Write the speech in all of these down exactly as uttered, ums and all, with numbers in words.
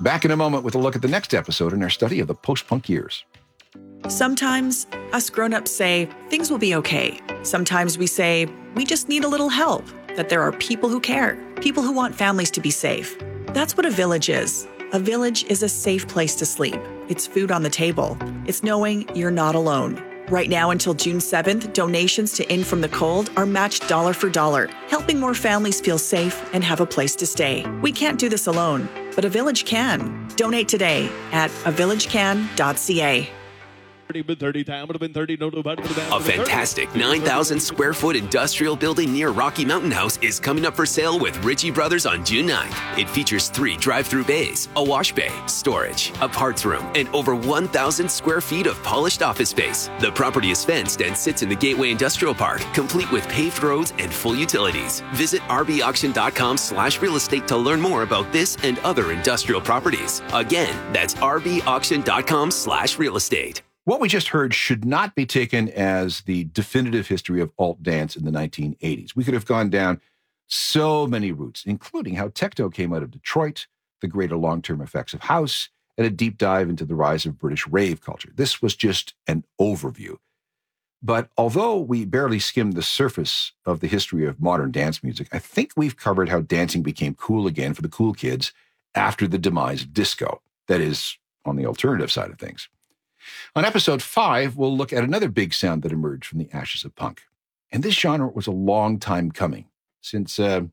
Back in a moment with a look at the next episode in our study of the post-punk years. Sometimes us grown-ups say things will be okay. Sometimes we say we just need a little help, that there are people who care, people who want families to be safe. That's what a village is. A village is a safe place to sleep. It's food on the table. It's knowing you're not alone. Right now until June seventh, donations to In From the Cold are matched dollar for dollar, helping more families feel safe and have a place to stay. We can't do this alone, but a village can. Donate today at a village can dot c a. A fantastic nine thousand square foot industrial building near Rocky Mountain House is coming up for sale with Ritchie Brothers on June ninth. It features three drive-through bays, a wash bay, storage, a parts room, and over one thousand square feet of polished office space. The property is fenced and sits in the Gateway Industrial Park, complete with paved roads and full utilities. Visit rbauction.com slash real estate to learn more about this and other industrial properties. Again, that's rbauction.com slash real estate. What we just heard should not be taken as the definitive history of alt dance in the nineteen eighties. We could have gone down so many routes, including how techno came out of Detroit, the greater long-term effects of house, and a deep dive into the rise of British rave culture. This was just an overview. But although we barely skimmed the surface of the history of modern dance music, I think we've covered how dancing became cool again for the cool kids after the demise of disco. That is, on the alternative side of things. On episode five, we'll look at another big sound that emerged from the ashes of punk. And this genre was a long time coming, since uh,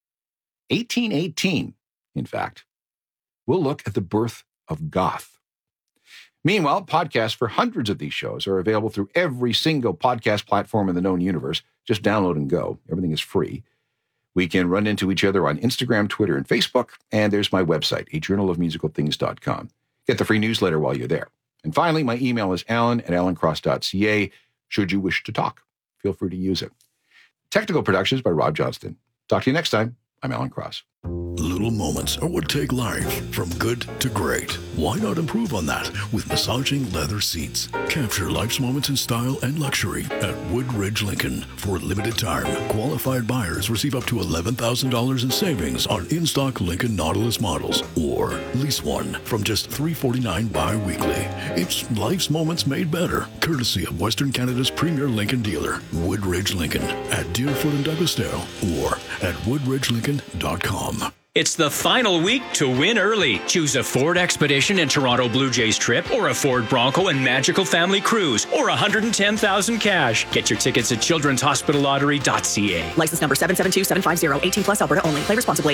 eighteen eighteen, in fact. We'll look at the birth of goth. Meanwhile, podcasts for hundreds of these shows are available through every single podcast platform in the known universe. Just download and go. Everything is free. We can run into each other on Instagram, Twitter, and Facebook. And there's my website, a journal of musical things dot com. Get the free newsletter while you're there. And finally, my email is alan at alan cross dot c a. Should you wish to talk, feel free to use it. Technical productions by Rob Johnston. Talk to you next time. I'm Alan Cross. Little moments are what take life from good to great. Why not improve on that with massaging leather seats? Capture life's moments in style and luxury at Woodridge Lincoln. For a limited time, qualified buyers receive up to eleven thousand dollars in savings on in-stock Lincoln Nautilus models, or lease one from just three hundred forty-nine dollars bi-weekly. It's life's moments made better, courtesy of Western Canada's premier Lincoln dealer, Woodridge Lincoln, at Deerfoot and Douglasdale, or at woodridge lincoln dot com. It's the final week to win early. Choose a Ford Expedition and Toronto Blue Jays trip, or a Ford Bronco and Magical Family Cruise, or one hundred ten thousand cash. Get your tickets at children's hospital lottery dot c a. License number seven seven two seven five zero. eighteen plus Alberta only. Play responsibly.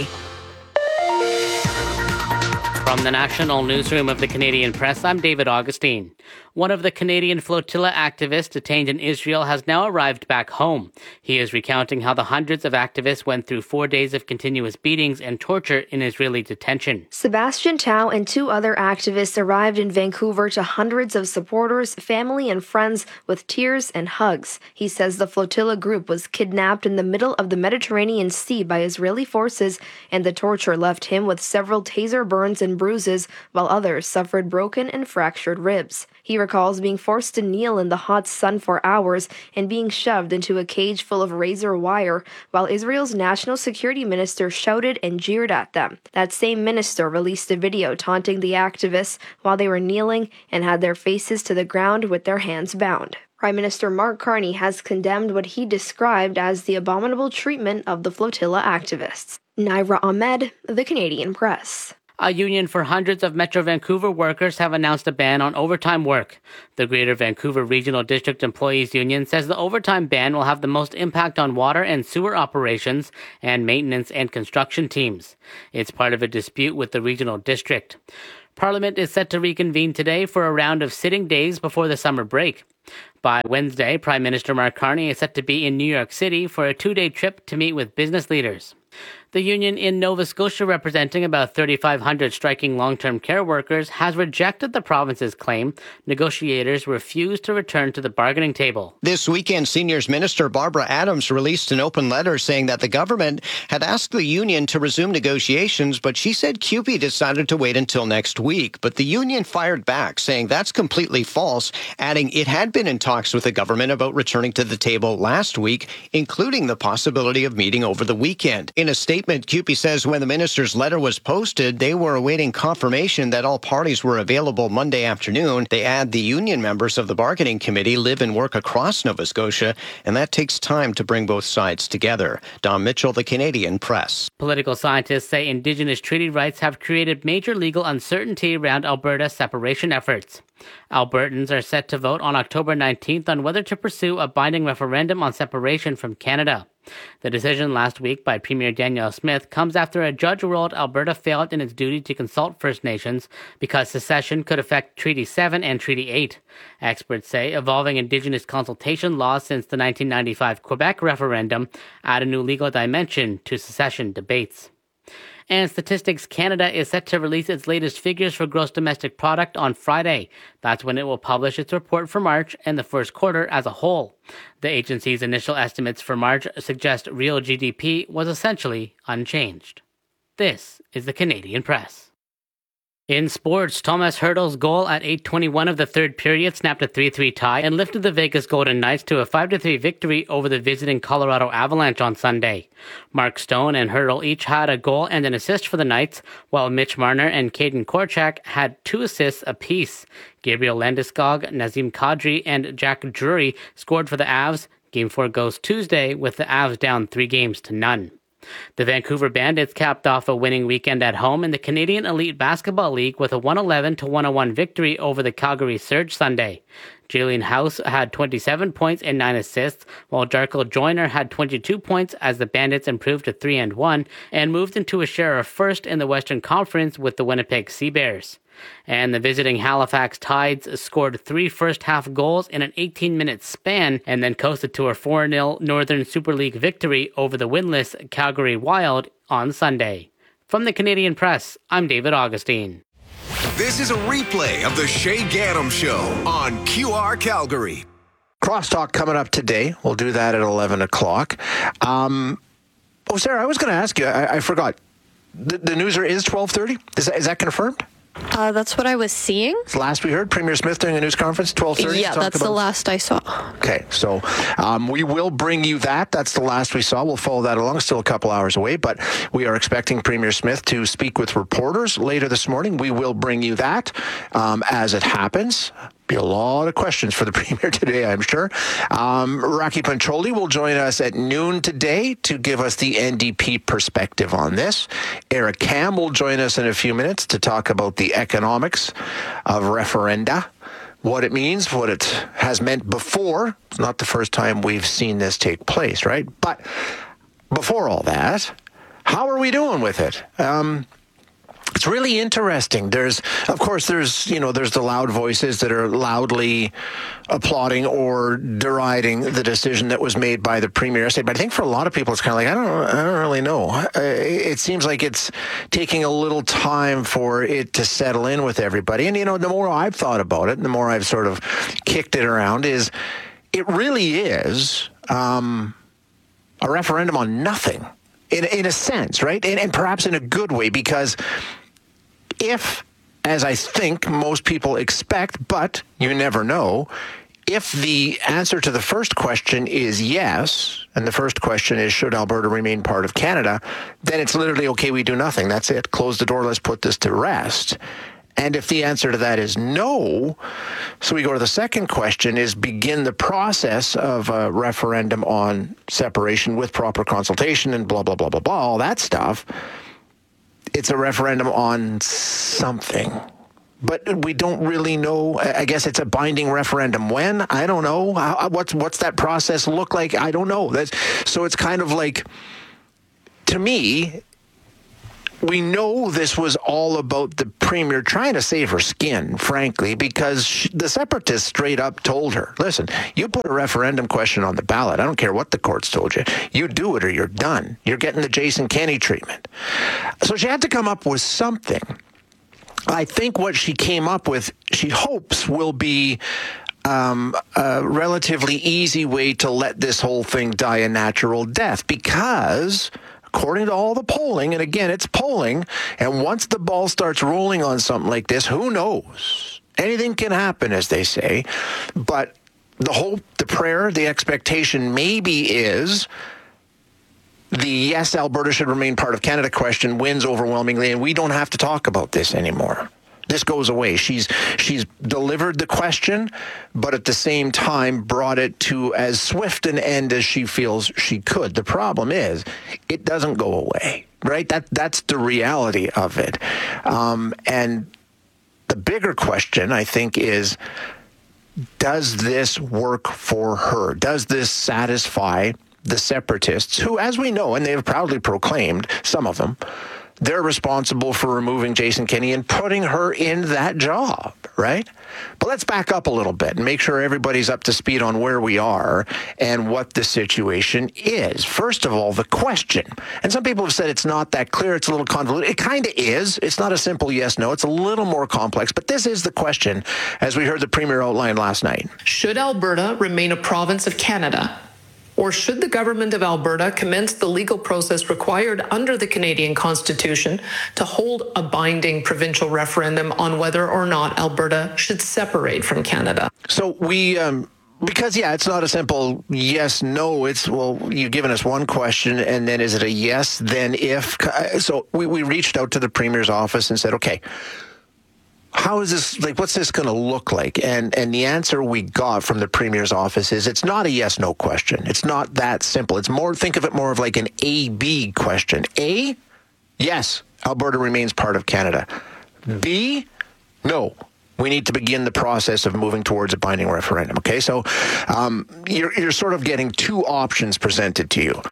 From the National Newsroom of the Canadian Press, I'm David Augustine. One of the Canadian flotilla activists detained in Israel has now arrived back home. He is recounting how the hundreds of activists went through four days of continuous beatings and torture in Israeli detention. Sebastian Tao and two other activists arrived in Vancouver to hundreds of supporters, family, and friends with tears and hugs. He says the flotilla group was kidnapped in the middle of the Mediterranean Sea by Israeli forces, and the torture left him with several taser burns and bruises, while others suffered broken and fractured ribs. He recalls being forced to kneel in the hot sun for hours and being shoved into a cage full of razor wire, while Israel's national security minister shouted and jeered at them. That same minister released a video taunting the activists while they were kneeling and had their faces to the ground with their hands bound. Prime Minister Mark Carney has condemned what he described as the abominable treatment of the flotilla activists. Naira Ahmed, The Canadian Press. A union for hundreds of Metro Vancouver workers have announced a ban on overtime work. The Greater Vancouver Regional District Employees Union says the overtime ban will have the most impact on water and sewer operations and maintenance and construction teams. It's part of a dispute with the regional district. Parliament is set to reconvene today for a round of sitting days before the summer break. By Wednesday, Prime Minister Mark Carney is set to be in New York City for a two-day trip to meet with business leaders. The union in Nova Scotia, representing about thirty-five hundred striking long-term care workers, has rejected the province's claim negotiators refused to return to the bargaining table. This weekend, Seniors Minister Barbara Adams released an open letter saying that the government had asked the union to resume negotiations, but she said C U P E decided to wait until next week. But the union fired back, saying that's completely false, adding it had been in talks with the government about returning to the table last week, including the possibility of meeting over the weekend. In a statement, statement, C U P E says when the minister's letter was posted, they were awaiting confirmation that all parties were available Monday afternoon. They add the union members of the bargaining committee live and work across Nova Scotia, and that takes time to bring both sides together. Don Mitchell, The Canadian Press. Political scientists say Indigenous treaty rights have created major legal uncertainty around Alberta's separation efforts. Albertans are set to vote on October nineteenth on whether to pursue a binding referendum on separation from Canada. The decision last week by Premier Danielle Smith comes after a judge ruled Alberta failed in its duty to consult First Nations because secession could affect Treaty seven and Treaty eight. Experts say evolving Indigenous consultation laws since the nineteen ninety-five Quebec referendum add a new legal dimension to secession debates. And Statistics Canada is set to release its latest figures for gross domestic product on Friday. That's when it will publish its report for March and the first quarter as a whole. The agency's initial estimates for March suggest real G D P was essentially unchanged. This is the Canadian Press. In sports, Tomas Hertl's goal at eight twenty-one of the third period snapped a three three tie and lifted the Vegas Golden Knights to a five to three victory over the visiting Colorado Avalanche on Sunday. Mark Stone and Hertl each had a goal and an assist for the Knights, while Mitch Marner and Caden Korchak had two assists apiece. Gabriel Landeskog, Nazem Kadri, and Jack Drury scored for the Avs. Game four goes Tuesday, with the Avs down three games to none. The Vancouver Bandits capped off a winning weekend at home in the Canadian Elite Basketball League with a one eleven to one oh one victory over the Calgary Surge Sunday. Jalen House had twenty-seven points and nine assists, while Jarkel Joyner had twenty-two points as the Bandits improved to three and one and moved into a share of first in the Western Conference with the Winnipeg Sea Bears. And the visiting Halifax Tides scored three first-half goals in an eighteen-minute span and then coasted to a four nil Northern Super League victory over the winless Calgary Wild on Sunday. From the Canadian Press, I'm David Augustine. This is a replay of the Shay Gaddam Show on Q R Calgary. Crosstalk coming up today. We'll do that at eleven o'clock. Um, oh, Sarah, I was going to ask you. I, I forgot. The, the newser is twelve thirty? Is that, is that confirmed? Uh, that's what I was seeing. Last we heard, Premier Smith during a news conference, twelve thirty. Yeah, that's the last I saw. Okay, so um, we will bring you that. That's the last we saw. We'll follow that along. Still a couple hours away, but we are expecting Premier Smith to speak with reporters later this morning. We will bring you that um, as it happens. Be a lot of questions for the Premier today, I'm sure. Um, Rocky Pancholi will join us at noon today to give us the N D P perspective on this. Eric Kam will join us in a few minutes to talk about the economics of referenda, what it means, what it has meant before. It's not the first time we've seen this take place, right? But before all that, how are we doing with it? Um, It's really interesting. There's, of course, there's, you know, there's the loud voices that are loudly applauding or deriding the decision that was made by the Premier. But I think for a lot of people, it's kind of like, I don't, I don't really know. It seems like it's taking a little time for it to settle in with everybody. And, you know, the more I've thought about it, the more I've sort of kicked it around is it really is um, a referendum on nothing. In, in a sense, right? And, and perhaps in a good way, because if, as I think most people expect, but you never know, if the answer to the first question is yes, and the first question is, should Alberta remain part of Canada, then it's literally, okay, we do nothing. That's it. Close the door. Let's put this to rest. And if the answer to that is no, so we go to the second question, is begin the process of a referendum on separation with proper consultation and blah, blah, blah, blah, blah, all that stuff. It's a referendum on something. But we don't really know. I guess it's a binding referendum. When? I don't know. How, what's what's that process look like? I don't know. That's, so it's kind of like, to me, we know this was all about the Premier trying to save her skin, frankly, because she, the separatists straight up told her, listen, you put a referendum question on the ballot. I don't care what the courts told you. You do it or you're done. You're getting the Jason Kenney treatment. So she had to come up with something. I think what she came up with, she hopes, will be Um, a relatively easy way to let this whole thing die a natural death, because according to all the polling, and again, it's polling, and once the ball starts rolling on something like this, who knows? Anything can happen, as they say. But the hope, the prayer, the expectation maybe is the yes, Alberta should remain part of Canada question wins overwhelmingly, and we don't have to talk about this anymore. This goes away. She's she's delivered the question, but at the same time brought it to as swift an end as she feels she could. The problem is, it doesn't go away, right? That that's the reality of it. Um, and the bigger question, I think, is, does this work for her? Does this satisfy the separatists who, as we know, and they have proudly proclaimed, some of them, they're responsible for removing Jason Kenney and putting her in that job, right? But let's back up a little bit and make sure everybody's up to speed on where we are and what the situation is. First of all, the question. And some people have said it's not that clear, it's a little convoluted. It kind of is. It's not a simple yes, no. It's a little more complex. But this is the question, as we heard the Premier outline last night. Should Alberta remain a province of Canada? Or should the government of Alberta commence the legal process required under the Canadian Constitution to hold a binding provincial referendum on whether or not Alberta should separate from Canada? So we, um, because, yeah, it's not a simple yes, no. It's, well, you've given us one question, and then is it a yes, then if? So we, we reached out to the Premier's office and said, okay, how is this, like, what's this going to look like? And and the answer we got from the Premier's office is it's not a yes-no question. It's not that simple. It's more, think of it more of like an A B question. A, yes, Alberta remains part of Canada. B, no. We need to begin the process of moving towards a binding referendum. Okay, so um, you're you're sort of getting two options presented to you.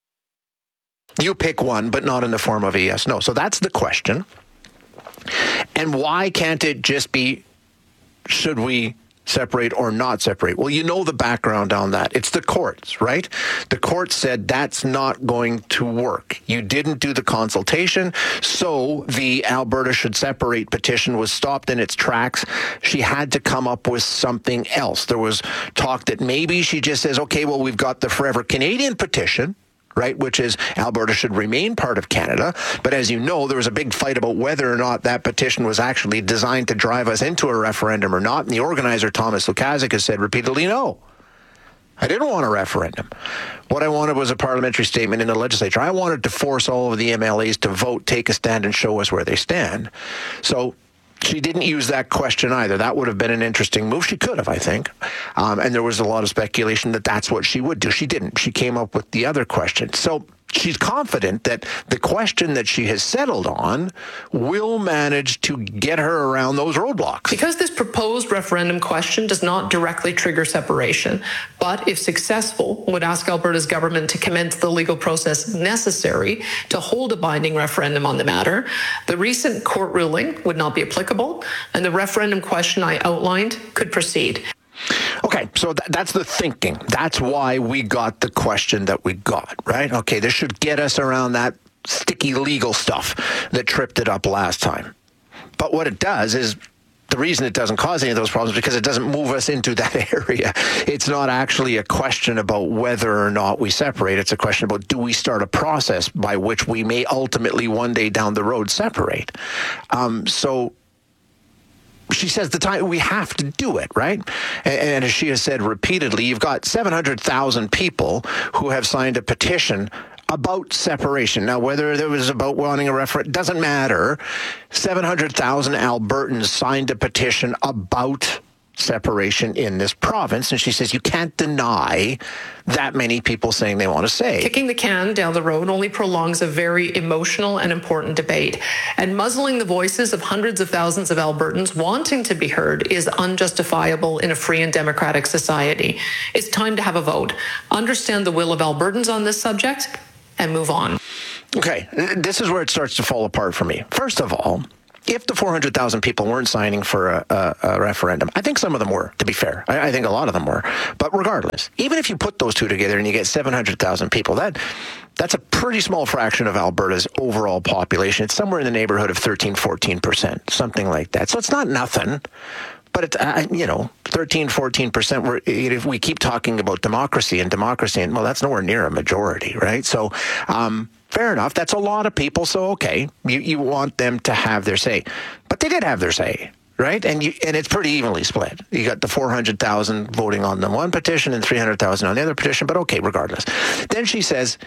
You pick one, but not in the form of a yes, no. So that's the question. And why can't it just be, should we separate or not separate? Well, you know the background on that. It's the courts, right? The court said that's not going to work. You didn't do the consultation, so the Alberta should separate petition was stopped in its tracks. She had to come up with something else. There was talk that maybe she just says, okay, well, we've got the Forever Canadian petition, right, which is Alberta should remain part of Canada. But as you know, there was a big fight about whether or not that petition was actually designed to drive us into a referendum or not. And the organizer, Thomas Lukaszuk, has said repeatedly, no, I didn't want a referendum. What I wanted was a parliamentary statement in the legislature. I wanted to force all of the M L As to vote, take a stand, and show us where they stand. So she didn't use that question either. That would have been an interesting move. She could have, I think. Um, and there was a lot of speculation that that's what she would do. She didn't. She came up with the other question. So she's confident that the question that she has settled on will manage to get her around those roadblocks. Because this proposed referendum question does not directly trigger separation, but if successful, would ask Alberta's government to commence the legal process necessary to hold a binding referendum on the matter, the recent court ruling would not be applicable, and the referendum question I outlined could proceed. Okay, so th- that's the thinking. That's why we got the question that we got, right? Okay, this should get us around that sticky legal stuff that tripped it up last time. But what it does is, the reason it doesn't cause any of those problems is because it doesn't move us into that area. It's not actually a question about whether or not we separate. It's a question about, do we start a process by which we may ultimately one day down the road separate? Um, so she says the time we have to do it, right? And, and as she has said repeatedly, you've got seven hundred thousand people who have signed a petition about separation. Now, whether it was about wanting a referendum, doesn't matter. seven hundred thousand Albertans signed a petition about separation in this province. And she says you can't deny that many people saying they want to say. Kicking the can down the road only prolongs a very emotional and important debate. And muzzling the voices of hundreds of thousands of Albertans wanting to be heard is unjustifiable in a free and democratic society. It's time to have a vote, understand the will of Albertans on this subject, and move on. Okay, this is where it starts to fall apart for me. First of all, if the four hundred thousand people weren't signing for a, a, a referendum, I think some of them were, to be fair. I, I think a lot of them were. But regardless, even if you put those two together and you get seven hundred thousand people, that that's a pretty small fraction of Alberta's overall population. It's somewhere in the neighborhood of thirteen, fourteen percent, something like that. So it's not nothing. But, it's, uh, you know, thirteen, fourteen percent, we're, if we keep talking about democracy and democracy, and well, that's nowhere near a majority, right? So, um, fair enough. That's a lot of people. So, okay, you, you want them to have their say. But they did have their say, right? And you, and it's pretty evenly split. You got the four hundred thousand voting on the one petition and three hundred thousand on the other petition. But okay, regardless. Then she says,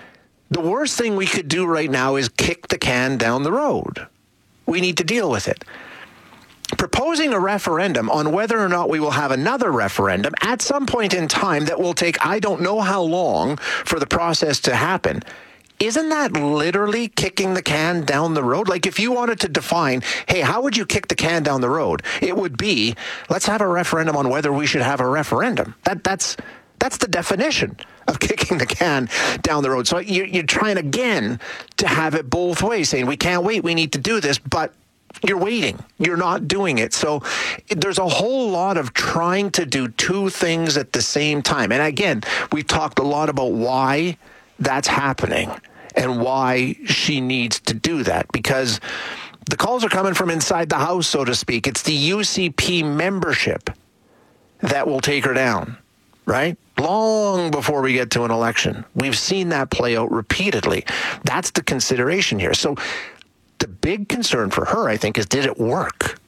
The worst thing we could do right now is kick the can down the road. We need to deal with it. Proposing a referendum on whether or not we will have another referendum at some point in time that will take I don't know how long for the process to happen. Isn't that literally kicking the can down the road? Like if you wanted to define, hey, how would you kick the can down the road? It would be, let's have a referendum on whether we should have a referendum. That that's that's the definition of kicking the can down the road. So you're, you're trying again to have it both ways, saying we can't wait, we need to do this, but you're waiting. You're not doing it. So there's a whole lot of trying to do two things at the same time. And again, we've talked a lot about why that's happening and why she needs to do that, because the calls are coming from inside the house, so to speak. It's the U C P membership that will take her down, right? Long before we get to an election. We've seen that play out repeatedly. That's the consideration here. So the big concern for her, I think, is did it work?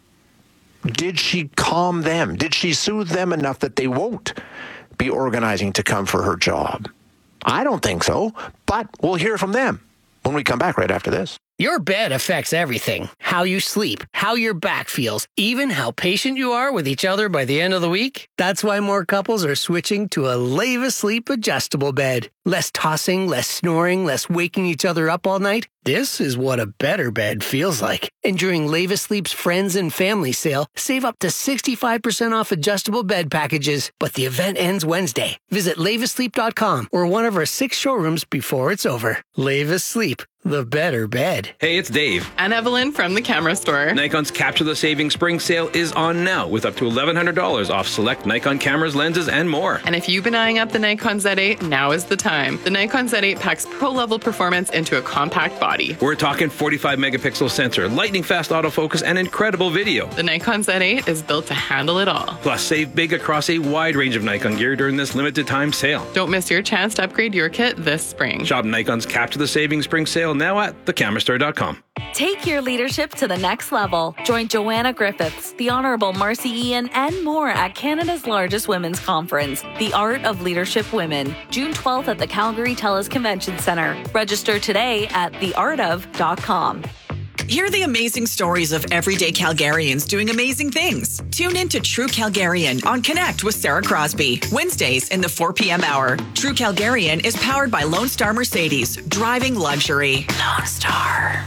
Did she calm them? Did she soothe them enough that they won't be organizing to come for her job? I don't think so, but we'll hear from them when we come back right after this. Your bed affects everything. How you sleep, how your back feels, even how patient you are with each other by the end of the week. That's why more couples are switching to a Leva Sleep adjustable bed. Less tossing, less snoring, less waking each other up all night. This is what a better bed feels like. And during Leva Sleep's Friends and Family Sale, save up to sixty-five percent off adjustable bed packages. But the event ends Wednesday. Visit leva sleep dot com or one of our six showrooms before it's over. Leva Sleep, the better bed. Hey, it's Dave. And Evelyn from the camera store. Nikon's Capture the Savings Spring Sale is on now with up to eleven hundred dollars off select Nikon cameras, lenses, and more. And if you've been eyeing up the Nikon Z eight, now is the time. The Nikon Z eight packs pro-level performance into a compact body. We're talking forty-five megapixel sensor, lightning fast autofocus, and incredible video. The Nikon Z eight is built to handle it all. Plus, save big across a wide range of Nikon gear during this limited time sale. Don't miss your chance to upgrade your kit this spring. Shop Nikon's Capture the Savings Spring Sale now at the camera store dot com. Take your leadership to the next level. Join Joanna Griffiths, the Honourable Marcy Ian, and more at Canada's largest women's conference, The Art of Leadership Women, June twelfth at the Calgary TELUS Convention Centre. Register today at the art of dot com. Hear the amazing stories of everyday Calgarians doing amazing things. Tune in to True Calgarian on Connect with Sarah Crosby, Wednesdays in the four p.m. hour. True Calgarian is powered by Lone Star Mercedes, driving luxury. Lone Star.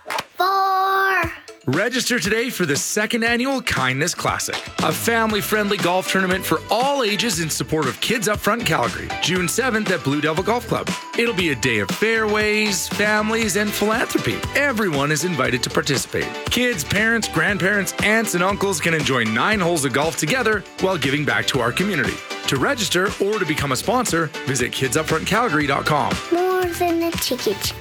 Four. Register today for the second annual Kindness Classic, a family-friendly golf tournament for all ages in support of Kids Up Front Calgary, June seventh at Blue Devil Golf Club. It'll be a day of fairways, families, and philanthropy. Everyone is invited to participate. Kids, parents, grandparents, aunts, and uncles can enjoy nine holes of golf together while giving back to our community. To register or to become a sponsor, visit kids up front calgary dot com. More than a ticket.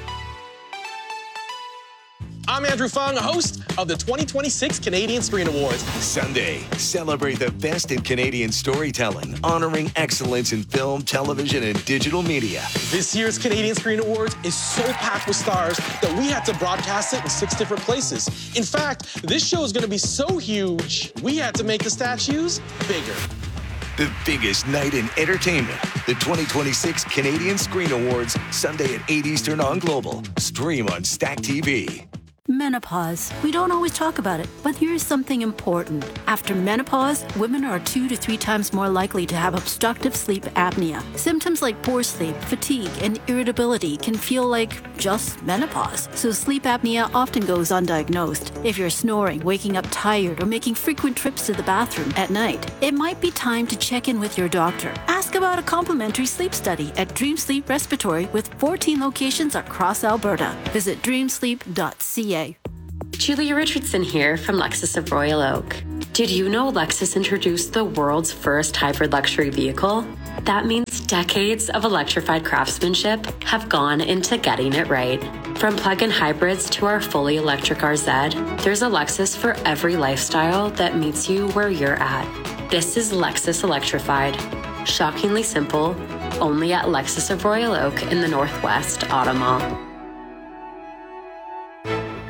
I'm Andrew Fung, host of the twenty twenty-six Canadian Screen Awards. Sunday, celebrate the best in Canadian storytelling, honoring excellence in film, television, and digital media. This year's Canadian Screen Awards is so packed with stars that we had to broadcast it in six different places. In fact, this show is going to be so huge, we had to make the statues bigger. The biggest night in entertainment. The twenty twenty-six Canadian Screen Awards, Sunday at eight Eastern on Global. Stream on Stack T V. Menopause. We don't always talk about it, but here's something important. After menopause, women are two to three times more likely to have obstructive sleep apnea. Symptoms like poor sleep, fatigue, and irritability can feel like just menopause. So sleep apnea often goes undiagnosed. If you're snoring, waking up tired, or making frequent trips to the bathroom at night, it might be time to check in with your doctor. Ask about a complimentary sleep study at Dream Sleep Respiratory with fourteen locations across Alberta. Visit dream sleep dot c a. Julia Richardson here from Lexus of Royal Oak. Did you know Lexus introduced the world's first hybrid luxury vehicle? That means decades of electrified craftsmanship have gone into getting it right. From plug-in hybrids to our fully electric R Z, there's a Lexus for every lifestyle that meets you where you're at. This is Lexus Electrified. Shockingly simple, only at Lexus of Royal Oak in the Northwest Auto Mall.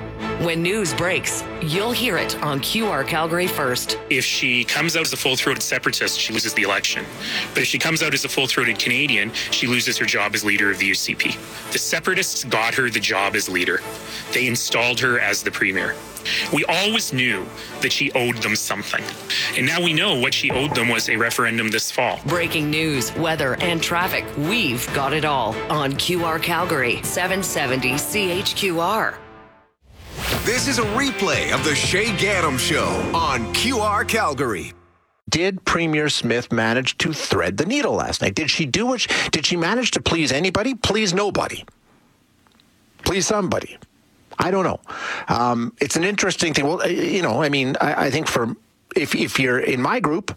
When news breaks, you'll hear it on Q R Calgary first. If she comes out as a full-throated separatist, she loses the election. But if she comes out as a full-throated Canadian, she loses her job as leader of the U C P. The separatists got her the job as leader. They installed her as the premier. We always knew that she owed them something. And now we know what she owed them was a referendum this fall. Breaking news, weather, and traffic. We've got it all on Q R Calgary, seven seventy C H Q R. This is a replay of the Shay Gaddam Show on Q R Calgary. Did Premier Smith manage to thread the needle last night? Did she do what? She, did she manage to please anybody? Please nobody. Please somebody. I don't know. Um, it's an interesting thing. Well, you know, I mean, I, I think for if if you're in my group,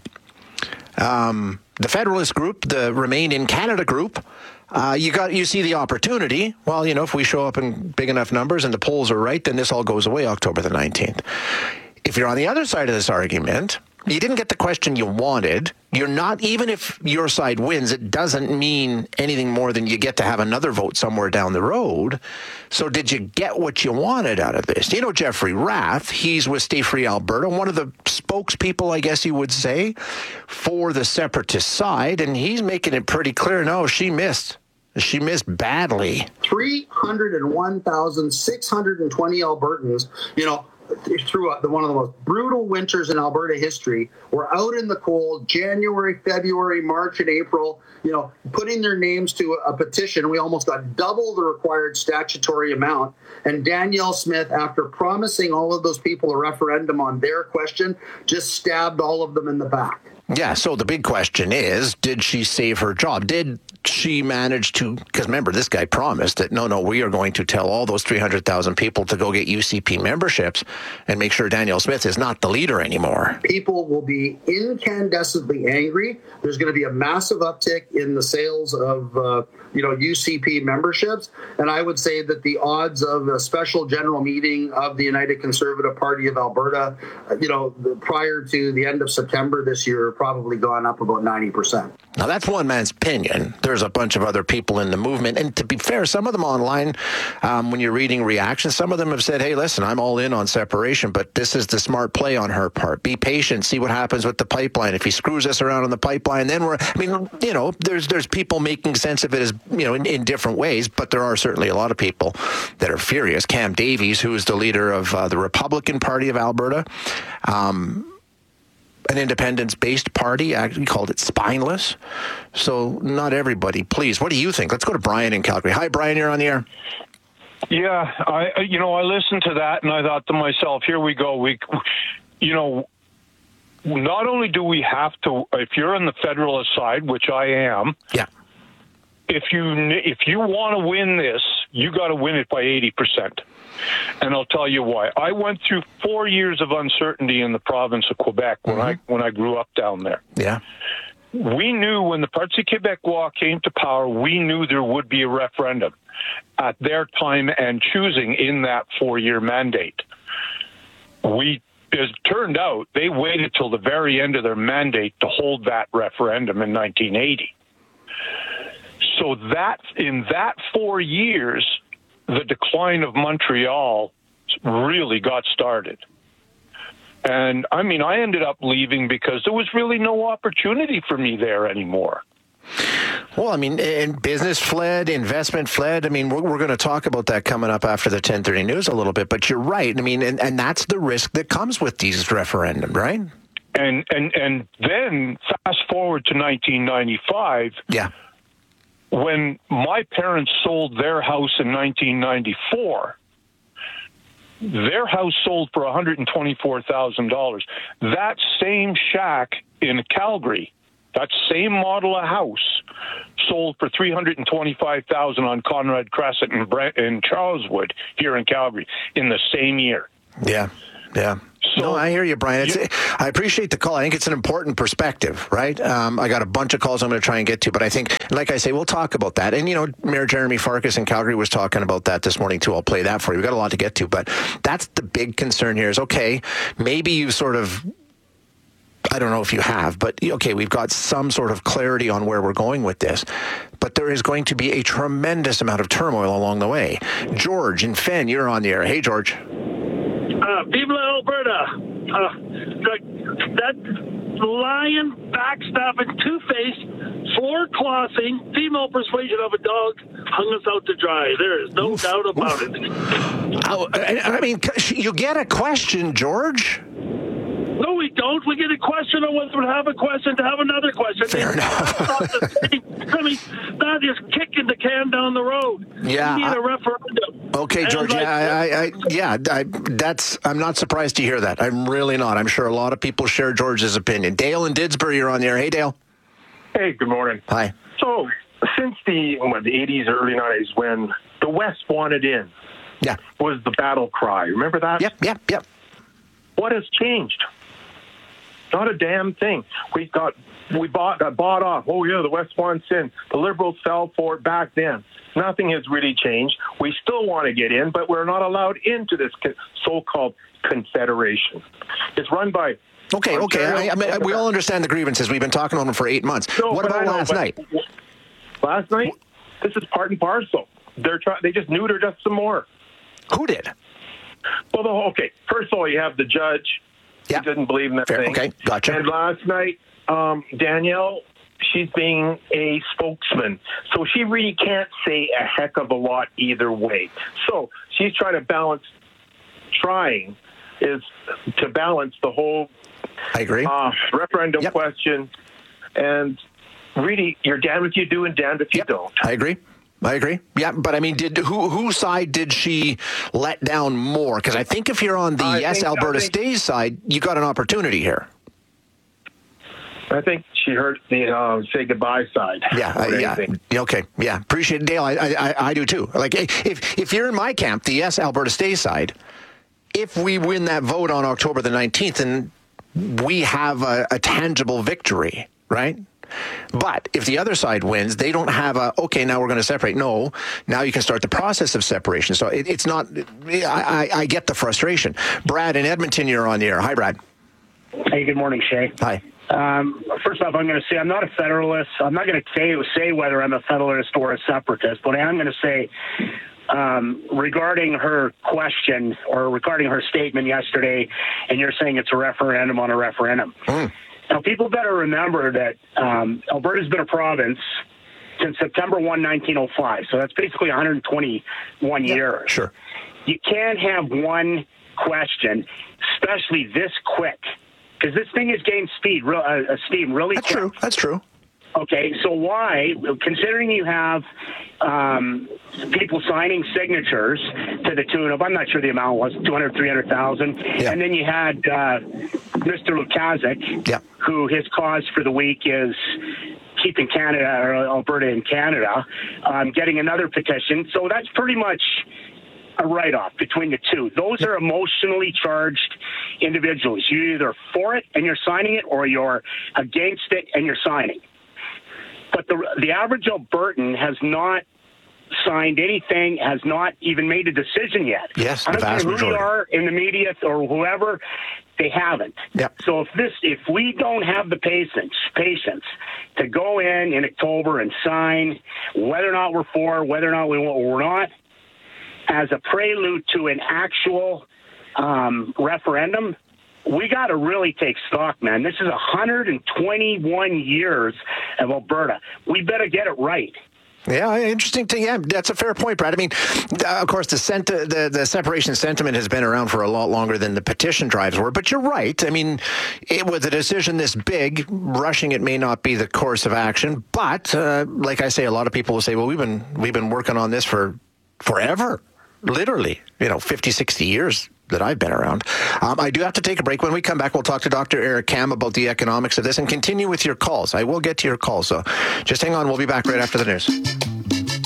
um, the Federalist group, the Remain in Canada group, uh, you got you see the opportunity. Well, you know, if we show up in big enough numbers and the polls are right, then this all goes away October the nineteenth. If you're on the other side of this argument, you didn't get the question you wanted. You're not, even if your side wins, it doesn't mean anything more than you get to have another vote somewhere down the road. So did you get what you wanted out of this? You know, Jeffrey Rath, he's with Stay Free Alberta, one of the spokespeople, I guess you would say, for the separatist side. And he's making it pretty clear, no, she missed. She missed badly. three hundred one thousand six hundred twenty Albertans, you know, through the, one of the most brutal winters in Alberta history, were out in the cold January, February, March, and April, you know, putting their names to a petition. We almost got double the required statutory amount. And Danielle Smith, after promising all of those people a referendum on their question, just stabbed all of them in the back. Yeah, so the big question is, did she save her job? Did she manage to, because remember, this guy promised that, no, no, we are going to tell all those three hundred thousand people to go get U C P memberships and make sure Danielle Smith is not the leader anymore. People will be incandescently angry. There's going to be a massive uptick in the sales of, uh, you know, U C P memberships. And I would say that the odds of a special general meeting of the United Conservative Party of Alberta, uh, you know, prior to the end of September this year, are probably gone up about ninety percent. Now, that's one man's opinion. There's a bunch of other people in the movement. And to be fair, some of them online, um, when you're reading reactions, some of them have said, hey, listen, I'm all in on separation, but this is the smart play on her part. Be patient. See what happens with the pipeline. If he screws us around on the pipeline, then we're, I mean, you know, there's there's people making sense of it as, you know, in, in different ways, but there are certainly a lot of people that are furious. Cam Davies, who is the leader of uh, the Republican Party of Alberta, um, an independence-based party, actually called it spineless. So not everybody, please. What do you think? Let's go to Brian in Calgary. Hi, Brian, you're on the air. Yeah, I, you know, I listened to that and I thought to myself, here we go. We, you know, not only do we have to, if you're on the Federalist side, which I am, yeah. If you if you want to win this, you got to win it by eighty percent. And I'll tell you why. I went through four years of uncertainty in the province of Quebec when mm-hmm. I when I grew up down there. Yeah. We knew when the Parti Québécois came to power, we knew there would be a referendum at their time and choosing in that four-year mandate. We, as it turned out, they waited till the very end of their mandate to hold that referendum in nineteen eighty. So that in that four years, the decline of Montreal really got started. And, I mean, I ended up leaving because there was really no opportunity for me there anymore. Well, I mean, and business fled, investment fled. I mean, we're, we're going to talk about that coming up after the ten thirty news a little bit. But you're right. I mean, and, and that's the risk that comes with these referendums, right? And, and, and then fast forward to nineteen ninety-five. Yeah. When my parents sold their house in nineteen ninety-four, their house sold for one hundred twenty-four thousand dollars. That same shack in Calgary, that same model of house, sold for three hundred twenty-five thousand dollars on Conrad Crescent in, Brent, in Charleswood here in Calgary in the same year. Yeah, yeah. So, no, I hear you, Brian. It's, you, I appreciate the call. I think it's an important perspective, right? Um, I got a bunch of calls I'm going to try and get to, but I think, like I say, we'll talk about that. And, you know, Mayor Jeremy Farkas in Calgary was talking about that this morning, too. I'll play that for you. We've got a lot to get to, but that's the big concern here is, okay, maybe you sort of, I don't know if you have, but, okay, we've got some sort of clarity on where we're going with this, but there is going to be a tremendous amount of turmoil along the way. George in Fenn, you're on the air. Hey, George. Alberta, Vive Alberta. Uh, that lying, backstabbing, two-faced, floor-clothing, female persuasion of a dog hung us out to dry. There is no Oof. doubt about Oof. it. Oh, I mean, you get a question, George. No, we don't. We get a question on whether we have a question to have another question. Fair enough. I mean, that is kicking the can down the road. Yeah. We need I, a referendum. Okay, George. Like, yeah, I, I, yeah. I, that's. I'm not surprised to hear that. I'm really not. I'm sure a lot of people share George's opinion. Dale in Didsbury, you're on the air. Hey, Dale. Hey, good morning. Hi. So, since the what, the eighties, early nineties, when the West wanted in, yeah, was the battle cry. Remember that? Yep, yep, yep. What has changed? Not a damn thing. We got we bought got bought off. Oh yeah, the West wants in. The Liberals fell for it back then. Nothing has really changed. We still want to get in, but we're not allowed into this so-called confederation. It's run by. Okay, okay. I, I mean, we all understand the grievances. We've been talking on them for eight months. No, what about know, last night? Last night, this is part and parcel. They're trying. They just neutered us some more. Who did? Well, the, okay. First of all, you have the judge. Yeah. He doesn't believe in that Fair. thing. Okay, gotcha. And last night, um, Danielle, she's being a spokesman. So she really can't say a heck of a lot either way. So she's trying to balance, trying is to balance the whole I agree. Uh, referendum yep. question. And really, you're damned if you do and damned if you yep. don't. I agree. I agree. Yeah, but I mean, did who whose side did she let down more? Because I think if you're on the I Yes think, Alberta think, Stays side, you got an opportunity here. I think she heard the uh, say goodbye side. Yeah, uh, yeah. Okay, yeah. Appreciate it, Dale. I, I I do too. Like if if you're in my camp, the Yes Alberta Stays side, if we win that vote on October the nineteenth, then we have a, a tangible victory, right? But if the other side wins, they don't have a, okay, now we're going to separate. No, now you can start the process of separation. So it, it's not, I, I, I get the frustration. Brad in Edmonton, you're on the air. Hi, Brad. Hey, good morning, Shay. Hi. Um, first off, I'm going to say I'm not a Federalist. I'm not going to say, say whether I'm a Federalist or a Separatist, but I am going to say um, regarding her question or regarding her statement yesterday, and you're saying it's a referendum on a referendum. Mm. Now, people better remember that um, Alberta's been a province since September first, nineteen oh five. So that's basically one hundred twenty-one yeah, years. Sure. You can't have one question, especially this quick, because this thing is gaining speed, real, uh, steam really That's quick. true. That's true. Okay, so why, considering you have um, people signing signatures to the tune of, I'm not sure the amount was, two hundred, three hundred thousand, yeah. and then you had uh, Mister Lukaszuk, yeah. who his cause for the week is keeping Canada, or Alberta in Canada, um, getting another petition. So that's pretty much a write-off between the two. Those are emotionally charged individuals. You're either for it and you're signing it, or you're against it and you're signing. But the the average Albertan has not signed anything, has not even made a decision yet. Yes, I the don't vast care who majority. they are in the media or whoever, they haven't. Yep. So if this, if we don't have the patience, patience to go in in October and sign, whether or not we're for, whether or not we we're not, as a prelude to an actual um, referendum, we got to really take stock, man. This is one hundred twenty-one years of Alberta. We better get it right. Yeah, interesting thing. Yeah, that's a fair point, Brad. I mean, uh, of course, the, sent- the the separation sentiment has been around for a lot longer than the petition drives were. But you're right. I mean, it was a decision this big. Rushing it may not be the course of action. But uh, like I say, a lot of people will say, "Well, we've been we've been working on this for forever, literally, you know, fifty, sixty years." That I've been around. Um, I do have to take a break. When we come back, we'll talk to Doctor Eric Kam about the economics of this and continue with your calls. I will get to your calls, so just hang on. We'll be back right after the news.